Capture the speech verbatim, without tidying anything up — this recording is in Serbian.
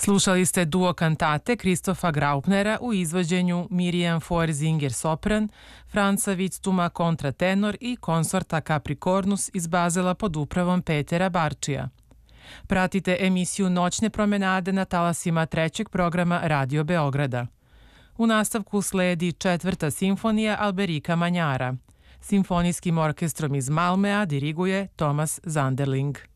Slušali ste duo kantate Kristofa Graupnera u izvođenju Miriam Foerzinger sopran, Franca Victuma kontratenor i konsorta Capricornus iz Bazela pod upravom Petera Barčija. Pratite emisiju Noćne promenade na talasima trećeg programa Radio Beograda. U nastavku sledi četvrta simfonija Alberika Manjara. Simfonijskim orkestrom iz Malmea diriguje Thomas Zanderling.